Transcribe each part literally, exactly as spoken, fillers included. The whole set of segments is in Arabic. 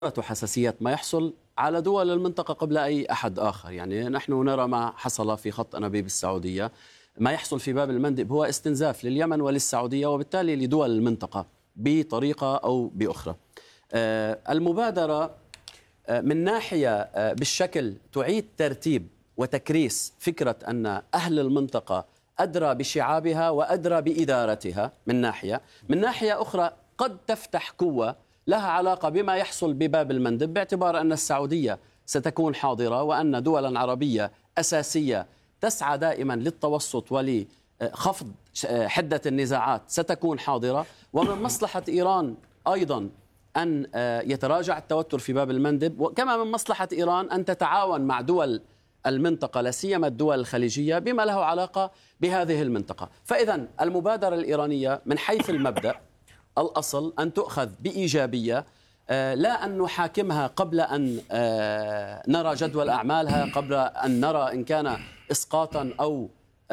حساسية ما يحصل على دول المنطقة قبل أي أحد آخر. يعني نحن نرى ما حصل في خط أنابيب السعودية، ما يحصل في باب المندب هو استنزاف لليمن وللسعودية وبالتالي لدول المنطقة بطريقة أو بأخرى. المبادرة من ناحية بالشكل تعيد ترتيب وتكريس فكرة أن أهل المنطقة أدرى بشعابها وأدرى بإدارتها من ناحية، من ناحية أخرى قد تفتح قوة لها علاقة بما يحصل بباب المندب، باعتبار أن السعودية ستكون حاضرة وأن دولا عربية أساسية تسعى دائما للتوسط ولخفض حدة النزاعات ستكون حاضرة، ومن مصلحة إيران أيضا أن يتراجع التوتر في باب المندب، وكما من مصلحة إيران أن تتعاون مع دول المنطقة لا سيما الدول الخليجية بما له علاقة بهذه المنطقة. فإذا المبادرة الإيرانية من حيث المبدأ الأصل أن تؤخذ بإيجابية، لا أن نحاكمها قبل أن نرى جدول أعمالها، قبل أن نرى إن كان إسقاطا أو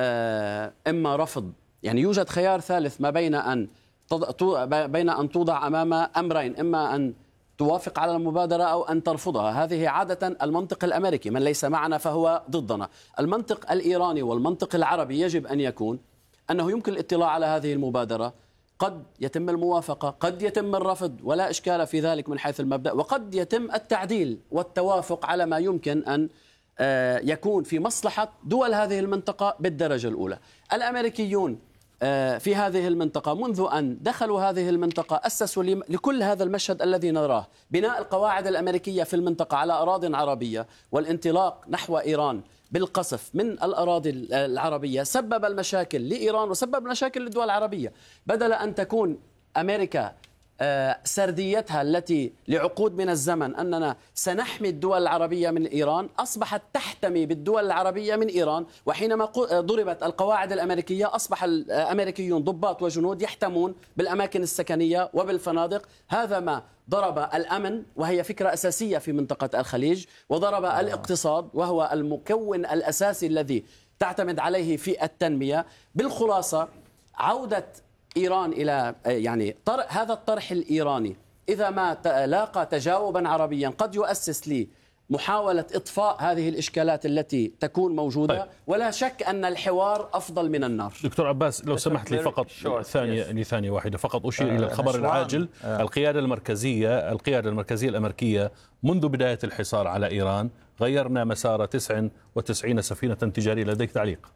إما رفض. يعني يوجد خيار ثالث ما بين أن بين أن توضع أمام أمرين، إما أن توافق على المبادرة أو أن ترفضها. هذه عادة المنطق الأمريكي، من ليس معنا فهو ضدنا. المنطق الإيراني والمنطق العربي يجب أن يكون أنه يمكن الاطلاع على هذه المبادرة، قد يتم الموافقة، قد يتم الرفض، ولا إشكال في ذلك من حيث المبدأ، وقد يتم التعديل والتوافق على ما يمكن أن يكون في مصلحة دول هذه المنطقة بالدرجة الأولى. الأمريكيون في هذه المنطقة منذ أن دخلوا هذه المنطقة أسسوا لكل هذا المشهد الذي نراه، بناء القواعد الأمريكية في المنطقة على أراضٍ عربية والانطلاق نحو إيران بالقصف من الأراضي العربية سبب المشاكل لإيران وسبب مشاكل للدول العربية. بدل أن تكون أمريكا سرديتها التي لعقود من الزمن أننا سنحمي الدول العربية من إيران، أصبحت تحتمي بالدول العربية من إيران. وحينما ضربت القواعد الأمريكية أصبح الأمريكيون ضباط وجنود يحتمون بالأماكن السكنية وبالفنادق. هذا ما ضرب الأمن، وهي فكرة أساسية في منطقة الخليج، وضرب الاقتصاد وهو المكون الأساسي الذي تعتمد عليه في التنمية. بالخلاصة عودة إيران إلى يعني هذا الطرح الإيراني إذا ما لاقى تجاوبا عربيا قد يؤسس لي محاولة إطفاء هذه الإشكالات التي تكون موجودة. طيب. ولا شك أن الحوار أفضل من النار. دكتور عباس، لو سمحت لي فقط ثانية لثانية واحدة فقط أشير إلى الخبر العاجل. القيادة المركزية القيادة المركزية الأمريكية منذ بداية الحصار على إيران غيرنا مسار تسعة وتسعين سفينة تجارية. لديك تعليق؟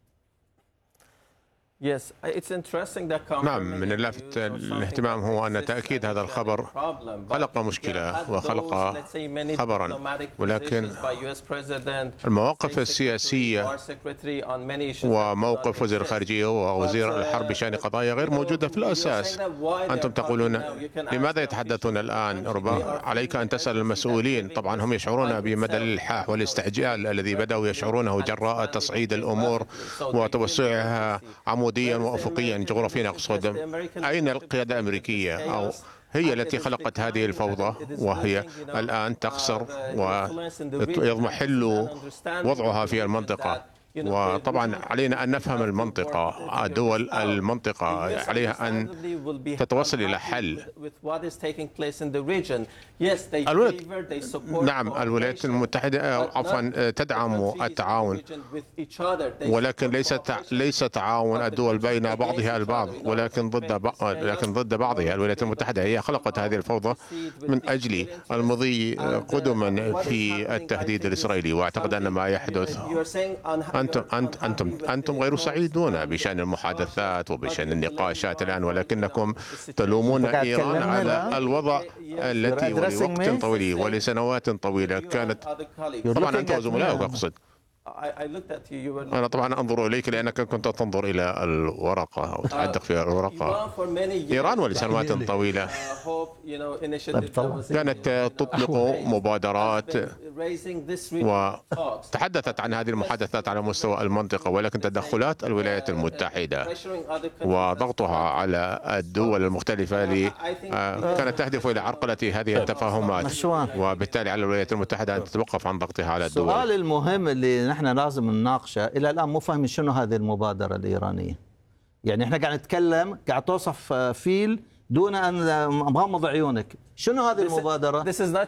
نعم، من اللافت الاهتمام هو أن تأكيد هذا الخبر خلق مشكلة وخلق خبرا، ولكن المواقف السياسية وموقف وزير الخارجية ووزير الحرب بشأن قضايا غير موجودة في الأساس. أنتم تقولون لماذا يتحدثون الآن؟ ربما عليك أن تسأل المسؤولين. طبعا هم يشعرون بمدى الإلحاح والاستعجال الذي بدأوا يشعرونه جراء تصعيد الأمور وتوسعها عموديا وأفقيا جغرافيا. أقصد أين القيادة الأمريكية؟ أو هي التي خلقت هذه الفوضى، وهي الآن تخسر ويضمحل وضعها في المنطقة. وطبعا علينا أن نفهم المنطقة، دول المنطقة عليها أن تتوصل إلى حل. الولايات نعم الولايات المتحدة عفوا تدعم التعاون، ولكن ليس ليس تعاون الدول بين بعضها البعض، ولكن ضد لكن ضد بعضها. الولايات المتحدة هي خلقت هذه الفوضى من أجل المضي قدما في التهديد الإسرائيلي، واعتقد أن ما يحدث أنتم أنت أنتم أنتم غير سعيدون بشأن المحادثات وبشأن النقاشات الآن، ولكنكم تلومون إيران على الوضع التي لوقت طويل ولسنوات طويلة كانت. طبعا أنت وزملائك أقصد. أنا طبعا أنظر إليك لأنك كنت تنظر إلى الورقة أو تحدق في الورقة. إيران ولسنوات طويلة كانت تطلق مبادرات وتحدثت عن هذه المحادثات على مستوى المنطقة، ولكن تدخلات الولايات المتحدة وضغطها على الدول المختلفة كانت تهدف إلى عرقلة هذه التفاهمات، وبالتالي على الولايات المتحدة أن تتوقف عن ضغطها على الدول. السؤال المهم اللي نحن لازم نناقشه إلى الآن مو فاهمين شنو هذه المبادرة الإيرانية. يعني احنا قاعد نتكلم، قاعد توصف فيل دون أن مغمض عيونك. شنو هذه المبادرة؟